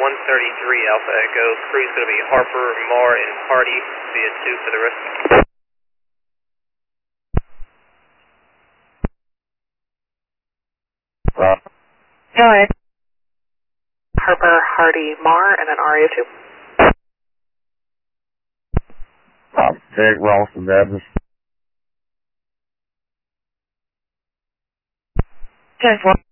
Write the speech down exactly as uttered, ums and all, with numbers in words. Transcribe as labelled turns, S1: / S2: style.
S1: one thirty-three Alpha Echo. Crew's going to be Harper, Marr, and Hardy via two for the rest.
S2: Uh,
S3: Go ahead. Harper, Hardy, Marr, and then R A two.
S2: uh, Jake Ralston Baptist.
S3: ten four.